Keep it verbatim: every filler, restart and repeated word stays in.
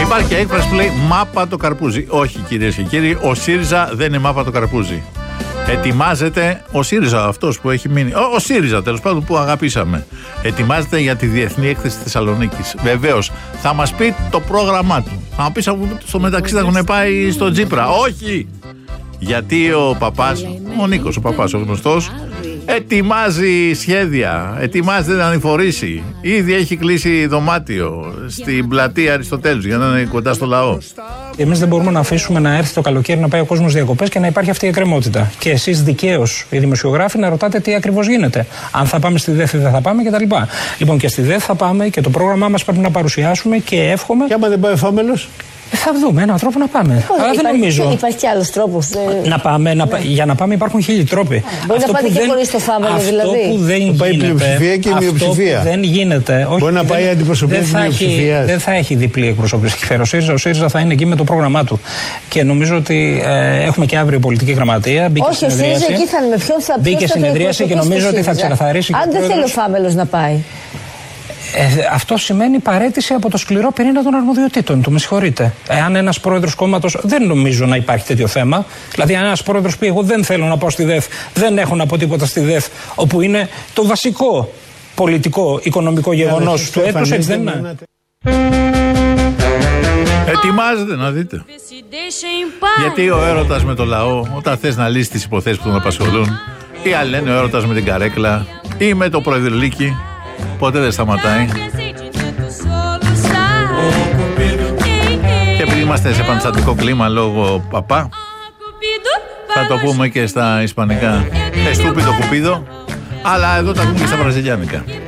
Υπάρχει και έκφραση που λέει μάπα το καρπούζι. Όχι, κυρίες και κύριοι, ο ΣΥΡΙΖΑ δεν είναι μάπα το καρπούζι. Ετοιμάζεται ο ΣΥΡΙΖΑ, αυτός που έχει μείνει. Ο, ο ΣΥΡΙΖΑ, τέλος πάντων, που αγαπήσαμε. Ετοιμάζεται για τη Διεθνή Έκθεση Θεσσαλονίκης. Βεβαίως, θα μας πει το πρόγραμμά του. Θα μου πει στο μεταξύ θα έχουν πάει στο Τσίπρα. Όχι! Γιατί ο παπάς, ο Νίκος, ο παπάς, ο γνωστός, ετοιμάζει σχέδια, ετοιμάζεται να ανηφορήσει. Ήδη έχει κλείσει δωμάτιο στην πλατεία Αριστοτέλους για να είναι κοντά στο λαό. Εμείς δεν μπορούμε να αφήσουμε να έρθει το καλοκαίρι να πάει ο κόσμος διακοπές και να υπάρχει αυτή η εκκρεμότητα. Και εσείς δικαίως, οι δημοσιογράφοι, να ρωτάτε τι ακριβώς γίνεται. Αν θα πάμε στη ΔΕΘ ή δεν θα πάμε κτλ. Λοιπόν, και στη ΔΕΘ θα πάμε και το πρόγραμμά μας πρέπει να παρουσιάσουμε και εύχομαι. Και άμα δεν πάει ο Φάμελος. Θα δούμε έναν τρόπο να πάμε. Πώς, Αλλά υπάρχει, δεν νομίζω. Υπάρχει και άλλος τρόπος. Ε... Να πάμε, να, ναι. Για να πάμε υπάρχουν χίλιοι τρόποι. Μπορεί να πάτε και χωρίς το Φάμελο, δηλαδή. Αυτό που δεν πάει γίνεται. Πλειοψηφία και η μειοψηφία. Δεν γίνεται. Όχι, μπορεί να πάει δεν, αντιπροσωπεία της μειοψηφίας. Δεν θα έχει διπλή εκπροσώπηση. Ο ΣΥΡΙΖΑ, ο ΣΥΡΙΖΑ θα είναι εκεί με το πρόγραμμά του. Και νομίζω ότι ε, έχουμε και αύριο πολιτική γραμματεία. Μπήκε όχι, ο ΣΥΡΙΖΑ εκεί θα είναι. Με ποιον θα πει. Μπήκε συνεδρίαση και νομίζω ότι θα ξεκαθαρίσει. Αν δεν θέλει ο Φάμελος να πάει. Ε, αυτό σημαίνει παραίτηση από το σκληρό πυρήνα των αρμοδιοτήτων του. Με συγχωρείτε. Εάν ένας πρόεδρος κόμματος. Δεν νομίζω να υπάρχει τέτοιο θέμα. Δηλαδή, αν ένας πρόεδρος πει: εγώ δεν θέλω να πάω στη ΔΕΘ, δεν έχω να πω τίποτα στη ΔΕΘ, όπου είναι το βασικό πολιτικό, οικονομικό γεγονός του έτους, έτσι δεν είναι. Ετοιμάζεται να δείτε. Γιατί ο έρωτας με το λαό, όταν θες να λύσεις τις υποθέσεις που τον απασχολούν, ή άλλοι λένε ο έρωτας με την καρέκλα ή με το προεδρυλίκι, ποτέ δεν σταματάει. Και επειδή είμαστε σε πανστατικό κλίμα λόγω παπά, θα το πούμε και στα ισπανικά. Εστούπιδο κουπίδο. Αλλά εδώ τα ακούμε και στα βραζιλιάνικα.